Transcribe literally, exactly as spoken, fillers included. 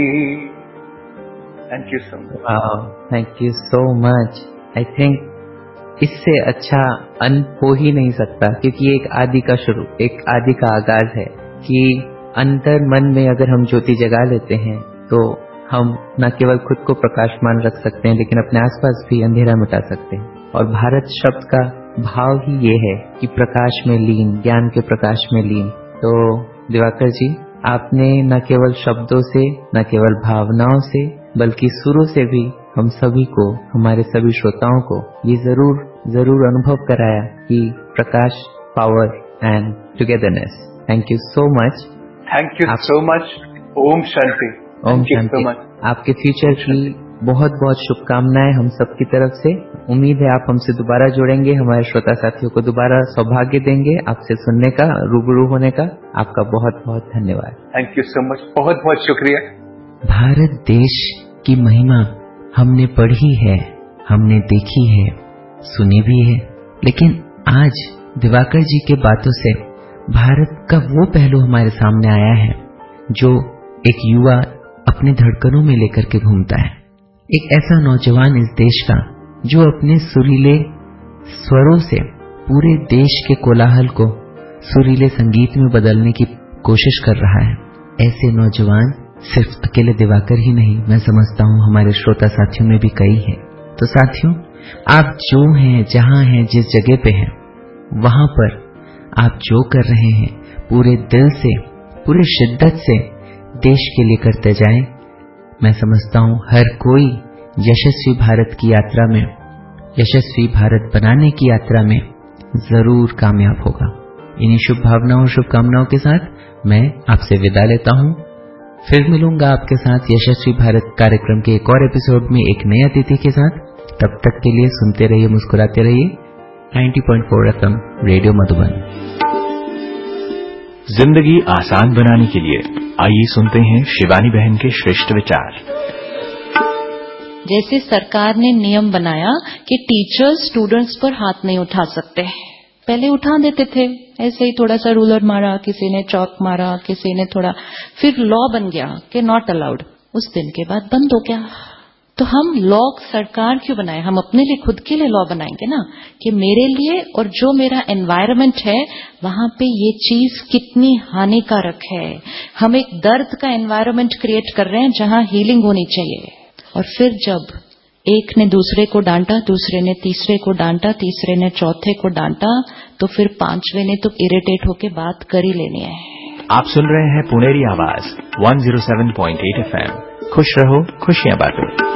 Thank you so much. Wow, thank you so much. I think इससे अच्छा अंत हो ही नहीं सकता, क्योंकि ये एक आदि का शुरू, एक आदि का आगाज है कि अंतर मन में अगर हम ज्योति जगा लेते हैं तो हम न केवल खुद को प्रकाशमान रख सकते हैं, लेकिन अपने आसपास भी अंधेरा मिटा सकते हैं। और भारत शब्द का भाव ही ये है कि प्रकाश में लीन, ज्ञान के प्रकाश में लीन। तो दिवाकर जी, आपने न केवल शब्दों से, न केवल भावनाओं से, बल्कि सुरों से भी हम सभी को, हमारे सभी श्रोताओं को ये जरूर जरूर अनुभव कराया कि प्रकाश, power and togetherness. Thank you so much. Thank you so much. Om Shanti. Om Shanti. आपके फ्यूचर की बहुत बहुत शुभकामनाएं हम सबकी तरफ से। उम्मीद है आप हमसे दोबारा जुड़ेंगे, हमारे श्रोता साथियों को दोबारा सौभाग्य देंगे आपसे सुनने का, रूबरू होने का। आपका बहुत बहुत धन्यवाद। थैंक यू सो मच, बहुत बहुत शुक्रिया। भारत देश की महिमा हमने पढ़ी है, हमने देखी है, सुनी भी है, लेकिन आज दिवाकर जी के बातों से भारत का वो पहलू हमारे सामने आया है जो एक युवा अपने धड़कनों में लेकर के घूमता है। एक ऐसा नौजवान इस देश का जो अपने सुरीले स्वरों से पूरे देश के कोलाहल को सुरीले संगीत में बदलने की कोशिश कर रहा है। ऐसे नौजवान सिर्फ अकेले दिवाकर ही नहीं, मैं समझता हूं हमारे श्रोता साथियों में भी कई हैं। तो साथियों, आप जो हैं, जहां हैं, जिस जगह पे हैं, वहां पर आप जो कर रहे हैं पूरे दिल से, पूरे शिद्दत से देश के लिए करते जाएं। मैं समझता हूं हर कोई यशस्वी भारत की यात्रा में, यशस्वी भारत बनाने की यात्रा में जरूर कामयाब होगा। इन्हीं शुभ भावनाओं, शुभकामनाओं के साथ मैं आपसे विदा लेता हूं। फिर मिलूंगा आपके साथ यशस्वी भारत कार्यक्रम के एक और एपिसोड में एक नए अतिथि के साथ। तब तक के लिए सुनते रहिए, मुस्कुराते रहिए। नब्बे पॉइंट चार एफ एम रेडियो मधुबन। जिंदगी आसान बनाने के लिए आइए सुनते हैं शिवानी बहन के श्रेष्ठ विचार। जैसे सरकार ने नियम बनाया कि टीचर्स स्टूडेंट्स पर हाथ नहीं उठा सकते, पहले उठा देते थे, ऐसे ही थोड़ा सा रूलर मारा, किसी ने चौक मारा, किसी ने थोड़ा, फिर लॉ बन गया कि नॉट अलाउड। उस दिन के बाद बंद हो गया। तो हम लॉ सरकार क्यों बनाए? हम अपने लिए, खुद के लिए लॉ बनाएंगे ना, कि मेरे लिए और जो मेरा एनवायरनमेंट है वहां पे ये चीज कितनी हानिकारक है। हम एक दर्द का एनवायरनमेंट क्रिएट कर रहे हैं जहां हीलिंग होनी चाहिए। और फिर जब एक ने दूसरे को डांटा, दूसरे ने तीसरे को डांटा, तीसरे ने चौथे को डांटा, तो फिर पांचवे ने तो इरिटेट होके बात कर ही लेनी है। आप सुन रहे हैं पुनेरी आवाज एक सौ सात पॉइंट आठ एफ एम। खुश रहो, खुशियां बांटो।